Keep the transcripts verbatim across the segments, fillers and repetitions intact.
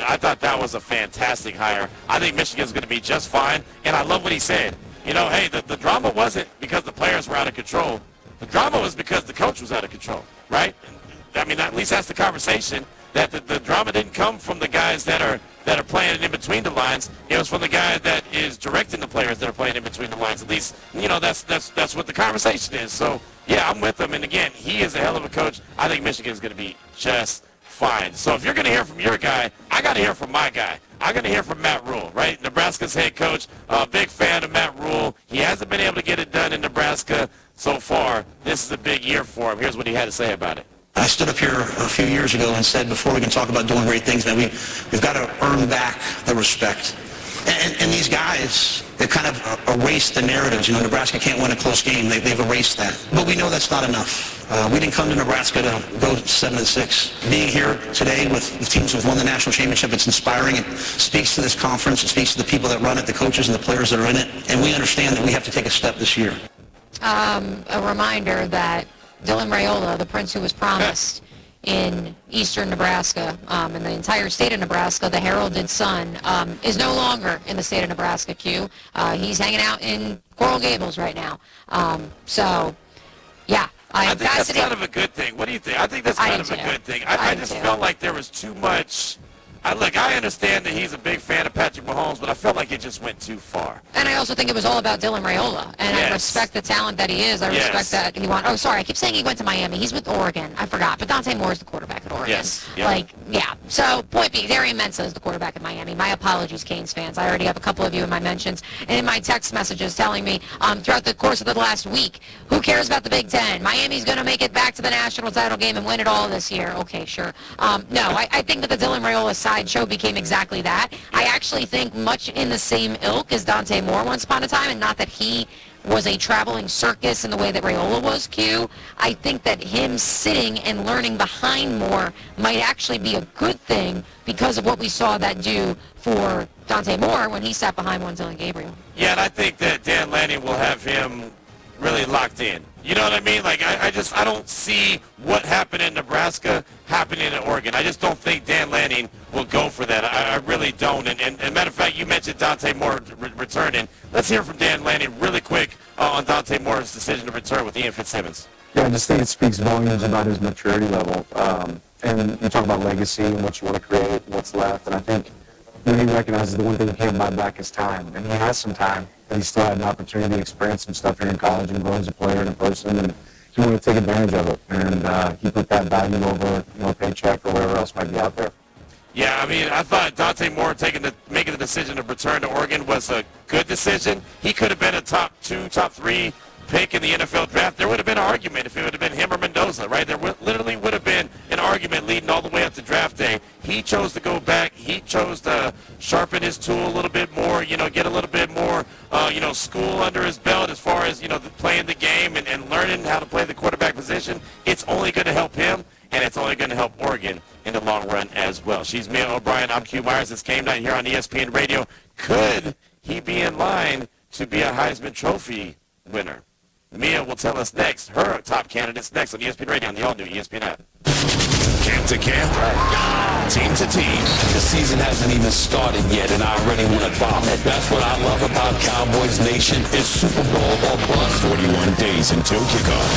I thought that was a fantastic hire. I think Michigan's going to be just fine, and I love what he said. You know, hey, the, the drama wasn't because the players were out of control. The drama was because the coach was out of control, right? I mean, at least that's the conversation, that the, the drama didn't come from the guys that are that are playing in between the lines. It was from the guy that is directing the players that are playing in between the lines. At least, you know, that's that's that's what the conversation is. So, yeah, I'm with him. And, again, he is a hell of a coach. I think Michigan's going to be just fine. So if you're going to hear from your guy, I got to hear from my guy. I'm going to hear from Matt Rule, right? Nebraska's head coach. A uh, big fan of Matt Rule. He hasn't been able to get it done in Nebraska so far. This is a big year for him. Here's what he had to say about it. I stood up here a few years ago and said, before we can talk about doing great things, man, we, we've got to earn back the respect. And, and these guys, they've kind of erased the narratives. You know, Nebraska can't win a close game. They, they've erased that. But we know that's not enough. Uh, we didn't come to Nebraska to go seven and six. Being here today with, with teams who've won the national championship, it's inspiring. It speaks to this conference. It speaks to the people that run it, the coaches and the players that are in it. And we understand that we have to take a step this year. Um, a reminder that Dylan Raiola, the prince who was promised in eastern Nebraska, um, and the entire state of Nebraska, the heralded son, um, is no longer in the state of Nebraska, Q. Uh, he's hanging out in Coral Gables right now. Um, so, yeah. I think that's kind of a good thing. What do you think? I think that's kind of a good thing. I, I just felt like there was too much. I, look, I understand that he's a big fan of Patrick Mahomes, but I felt like it just went too far. And I also think it was all about Dylan Raiola. And yes. I respect the talent that he is. I yes. respect that he won. Oh, sorry. I keep saying he went to Miami. He's with Oregon. I forgot. But Dante Moore is the quarterback at Oregon. Yes. Yep. Like, yeah. So, point being, Darian Mensah is the quarterback at Miami. My apologies, Canes fans. I already have a couple of you in my mentions and in my text messages telling me um, throughout the course of the last week, who cares about the Big Ten? Miami's going to make it back to the national title game and win it all this year. Okay, sure. Um, no, I, I think that the Dylan Raiola sideshow became exactly Exactly that. I actually think much in the same ilk as Dante Moore once upon a time, and not that he was a traveling circus in the way that Raiola was, Q. I think that him sitting and learning behind Moore might actually be a good thing because of what we saw that do for Dante Moore when he sat behind one Dylan Gabriel. Yeah, and I think that Dan Lanning will have him really locked in. You know what I mean? Like, I, I just, I don't see what happened in Nebraska happening in Oregon. I just don't think Dan Lanning will go for that. I, I really don't. And, and, and matter of fact, you mentioned Dante Moore re- returning. Let's hear from Dan Lanning really quick uh, on Dante Moore's decision to return with Ian Fitzsimmons. Yeah, I just think it speaks volumes about his maturity level. Um, and you talk about legacy and what you want to create, what's left. And I think when he recognizes the one thing he can't buy back is time. And he has some time. But he still had an opportunity to experience some stuff here in college and grow as a player and a person, and he wanted to take advantage of it. And uh, he put that value over, you know, a paycheck or whatever else might be out there. Yeah, I mean, I thought Dante Moore taking the making the decision to return to Oregon was a good decision. He could have been a top two, top three pick in the N F L draft. There would have been an argument if it would have been him or Mendoza, right? There w- literally would have been an argument leading all the way up to draft day. He chose to go back. He chose to sharpen his tool a little bit more, you know, get a little bit more, uh, you know, school under his belt as far as, you know, the, playing the game and, and learning how to play the quarterback position. It's only going to help him, and it's only going to help Oregon in the long run as well. She's Mia O'Brien. I'm Q Myers. It's game night here on E S P N Radio. Could he be in line to be a Heisman Trophy winner? Mia will tell us next. Her top candidates next on E S P N Radio on the all-new E S P N app. Camp to camp, team to team. The season hasn't even started yet, and I already want to vomit. That's what I love about Cowboys Nation. It's Super Bowl or bust. forty-one days until kickoff.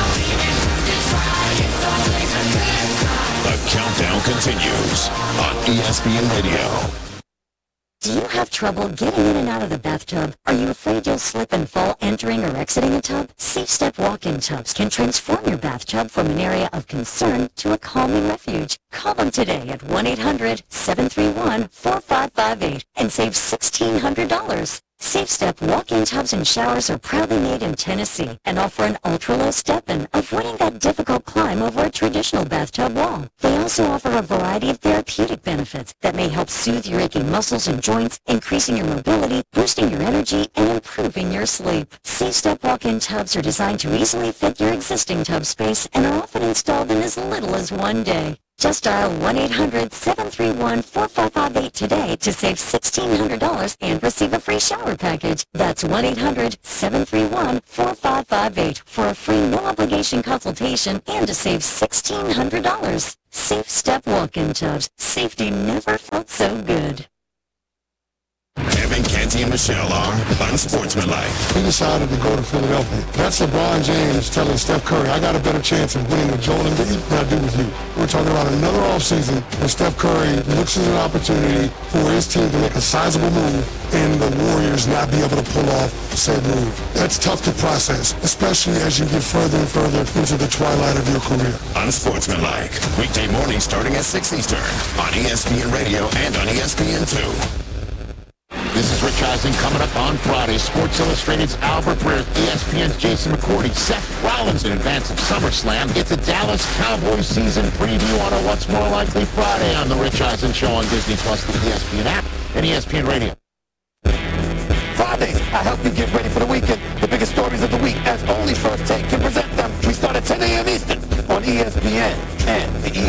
The countdown continues on E S P N Radio. Do you have trouble getting in and out of the bathtub? Are you afraid you'll slip and fall entering or exiting a tub? Safe Step walk-in tubs can transform your bathtub from an area of concern to a calming refuge. Call them today at one eight hundred seven three one four five five eight and save sixteen hundred dollars. Safe Step walk-in tubs and showers are proudly made in Tennessee and offer an ultra-low step-in, avoiding that difficult climb over a traditional bathtub wall. They also offer a variety of therapeutic benefits that may help soothe your aching muscles and joints, increasing your mobility, boosting your energy, and improving your sleep. Safe Step walk-in tubs are designed to easily fit your existing tub space and are often installed in as little as one day. Just dial one eight hundred seven three one four five five eight today to save sixteen hundred dollars and receive a free shower package. That's one eight hundred seven three one four five five eight for a free no-obligation consultation and to save sixteen hundred dollars. Safe Step Walk-In Tubs. Safety never felt so good. Kevin, Canty, and Michelle are unsportsmanlike. He decided to go to Philadelphia. That's LeBron James telling Steph Curry, I got a better chance of winning with Joel Embiid than I do with you. We're talking about another offseason where Steph Curry looks at an opportunity for his team to make a sizable move and the Warriors not be able to pull off said move. That's tough to process, especially as you get further and further into the twilight of your career. Unsportsmanlike. Weekday mornings starting at six Eastern on E S P N Radio and on E S P N two. This is Rich Eisen coming up on Friday. Sports Illustrated's Albert Breer, E S P N's Jason McCourty, Seth Rollins in advance of SummerSlam. It's a Dallas Cowboys season preview on a What's More Likely Friday on the Rich Eisen Show on Disney Plus, the E S P N app, and E S P N Radio. Fridays, I help you get ready for the weekend. The biggest stories of the week as only First Take can present them. We start at ten a.m. Eastern on E S P N and the E